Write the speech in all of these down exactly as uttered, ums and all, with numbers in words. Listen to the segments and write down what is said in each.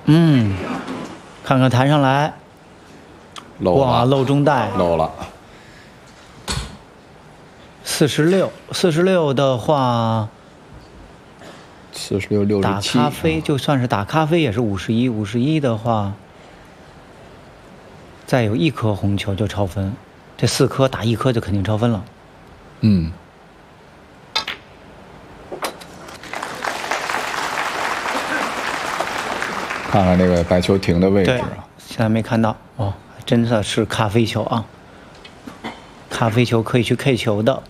嗯，看看弹上来， 漏了， 哇，漏中带， 漏了。 四十六，四十六的话， 四十六六十七。 打咖啡就算是打咖啡也是五十一，五十一的话，再有一颗红球就超分，这四颗打一颗就肯定超分了。 嗯。看看这个白球停的位置啊， 现在没看到哦，真的是咖啡球啊！咖啡球可以去 K 球的，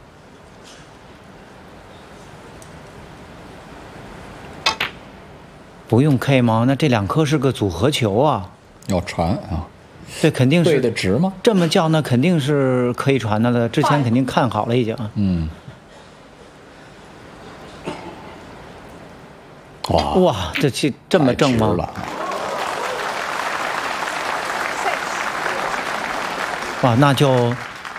不用 K 吗？那这两颗是个组合球啊！ 要传啊？ 这肯定是对的直吗？ 这么叫那肯定是可以传的了，之前肯定看好了已经。 嗯。哇哇，这这这么正吗？哇，那就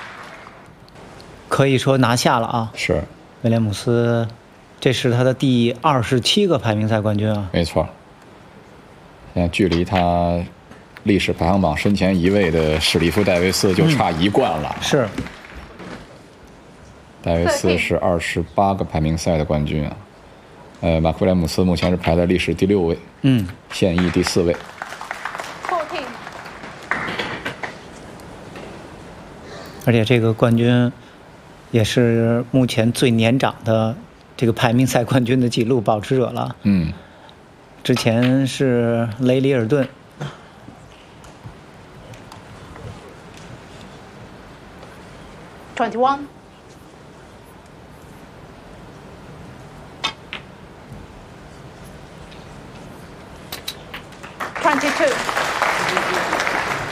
可以说拿下了啊！ 是， 威廉姆斯，这是他的第二十七个排名赛冠军啊！ 没错，现在距离他历史排行榜身前一位的史蒂夫·戴维斯就差一冠了。 嗯、是， 戴维斯是二十八个排名赛的冠军啊。呃，马克·威廉姆斯目前是排在历史第六位， 嗯， 现役第四位。 而且这个冠军也是目前最年长的这个排名赛冠军的纪录保持者了。 嗯， 之前是雷里尔顿。 twenty-one. twenty-two.